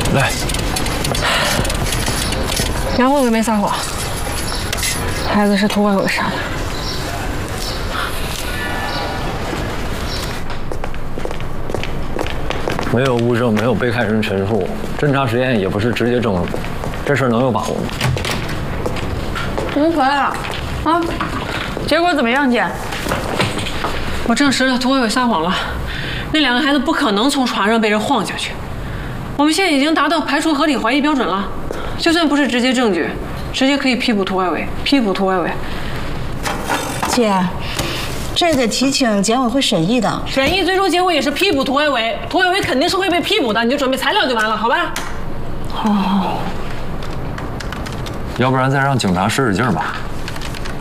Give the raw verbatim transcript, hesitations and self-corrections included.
来， 杨伟伟没撒谎，孩子是涂伟伟杀的。 没有物证，没有被害人陈述，侦查实验也不是直接证据，这事儿能有把握吗？ 无所谓了，啊，结果怎么样，姐？ 我证实了涂伟伟撒谎了，那两个孩子不可能从船上被人晃下去。我们现在已经达到排除合理怀疑标准了，就算不是直接证据，直接可以批捕涂伟伟，批捕涂伟伟。 姐，这得提请检委会审议的。 审议最终结果也是批捕涂伟伟，涂伟伟肯定是会被批捕的，你就准备材料就完了，好吧？ 好好好。 要不然再让警察使使劲吧。